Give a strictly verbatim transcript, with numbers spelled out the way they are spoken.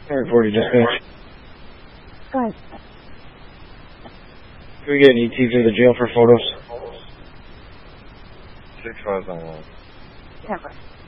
Reported dispatch. Go ahead. Can we get an E T to the jail for photos? six five nine one. Temper.